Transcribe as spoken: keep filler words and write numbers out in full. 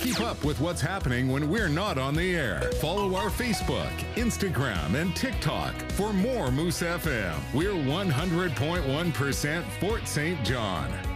Keep up with what's happening when we're not on the air. Follow our Facebook, Instagram, and TikTok for more Moose F M. We're one hundred point one percent Fort Saint John.